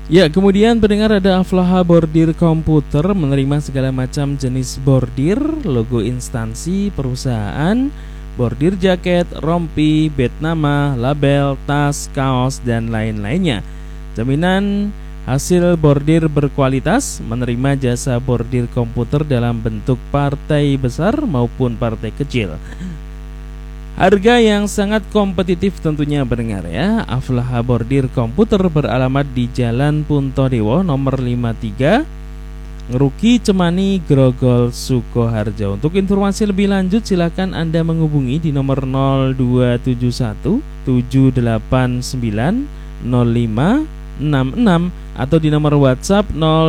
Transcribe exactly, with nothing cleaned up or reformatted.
Ya, kemudian pendengar, ada Aflaha Bordir Komputer, menerima segala macam jenis bordir, logo instansi, perusahaan, bordir jaket, rompi, bed nama, label, tas, kaos, dan lain-lainnya. Jaminan hasil bordir berkualitas, menerima jasa bordir komputer dalam bentuk partai besar maupun partai kecil. Harga yang sangat kompetitif tentunya pendengar ya. Aflaha Bordir Komputer beralamat di Jalan Puntodewo nomor lima puluh tiga, Ngeruki Cemani, Grogol, Sukoharjo. Untuk informasi lebih lanjut silakan Anda menghubungi di nomor nol dua tujuh satu tujuh delapan sembilan nol lima enam enam atau di nomor WhatsApp nol